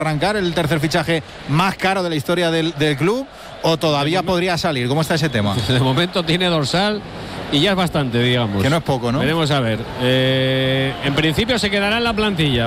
arrancar, el tercer fichaje más caro de la historia del club, o todavía podría salir. ¿Cómo está ese tema? De momento tiene dorsal y ya es bastante, digamos. Que no es poco, ¿no? Veremos a ver. En principio se quedará en la plantilla.